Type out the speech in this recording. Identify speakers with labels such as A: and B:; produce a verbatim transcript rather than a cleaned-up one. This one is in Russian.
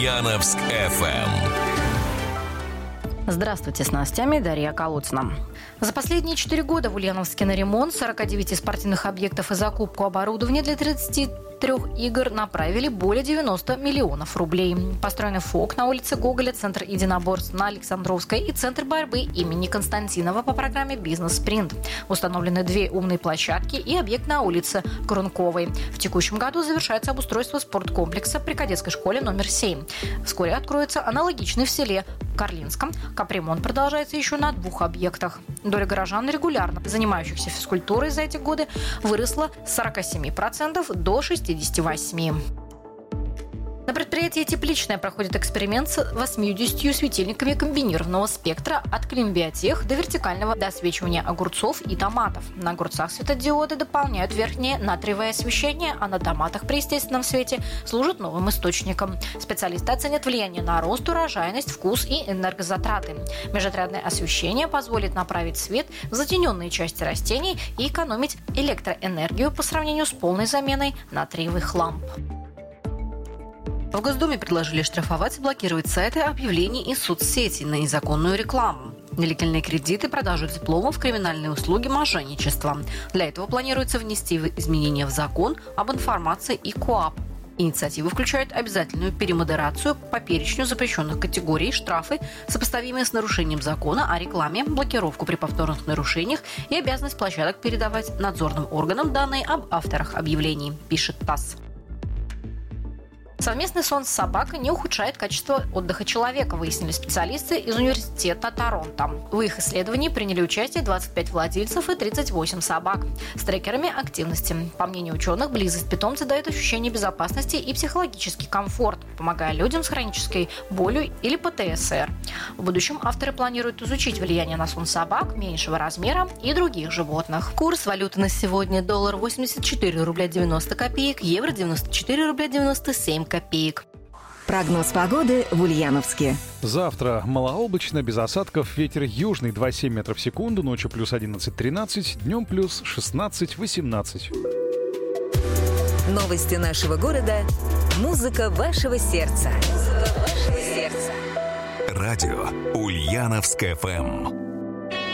A: Ульяновск эф эм.
B: Здравствуйте, с новостями Дарья Колодцина. За последние четыре года в Ульяновске на ремонт сорок девять спортивных объектов и закупку оборудования для тридцати трёх игр направили более девяноста миллионов рублей. Построены ФОК на улице Гоголя, Центр единоборств на Александровской и Центр борьбы имени Константинова по программе «Бизнес-спринт». Установлены две умные площадки и объект на улице Крунковой. В текущем году завершается обустройство спорткомплекса при кадетской школе номер семь. Вскоре откроется аналогичный в селе Карлинском. Капремонт продолжается еще на двух объектах. Доля горожан, регулярно занимающихся физкультурой за эти годы, выросла с сорока семи процентов до шестидесяти восьми процентов. На предприятии «Тепличное» проходит эксперимент с восьмидесятью светильниками комбинированного спектра от климбиотех до вертикального досвечивания огурцов и томатов. На огурцах светодиоды дополняют верхнее натриевое освещение, а на томатах при естественном свете служат новым источником. Специалисты оценят влияние на рост, урожайность, вкус и энергозатраты. Межотрядное освещение позволит направить свет в затененные части растений и экономить электроэнергию по сравнению с полной заменой натриевых ламп. В Госдуме предложили штрафовать и блокировать сайты объявлений и соцсети на незаконную рекламу. Нелегальные кредиты, продажу дипломов, криминальные услуги, мошенничество. Для этого планируется внести изменения в закон об информации и КоАП. Инициатива включает обязательную перемодерацию по перечню запрещенных категорий, штрафы, сопоставимые с нарушением закона о рекламе, блокировку при повторных нарушениях и обязанность площадок передавать надзорным органам данные об авторах объявлений, пишет ТАСС. Совместный сон с собакой не ухудшает качество отдыха человека, выяснили специалисты из университета Торонто. В их исследовании приняли участие двадцать пять владельцев и тридцать восемь собак с трекерами активности. По мнению ученых, близость питомца дает ощущение безопасности и психологический комфорт, помогая людям с хронической болью или пэ тэ эс эр. В будущем авторы планируют изучить влияние на сон собак меньшего размера и других животных. Курс валюты на сегодня: доллар восемьдесят четыре рубля девяносто копеек, евро девяносто четыре рубля девяносто семь копеек.
C: Прогноз погоды в Ульяновске.
D: Завтра малооблачно, без осадков, ветер южный два целых семь десятых метров в секунду, ночью плюс одиннадцать-тринадцать, днем плюс шестнадцать-восемнадцать.
C: Новости нашего города. Музыка вашего сердца. Музыка вашего сердца.
A: Радио Ульяновск эф эм.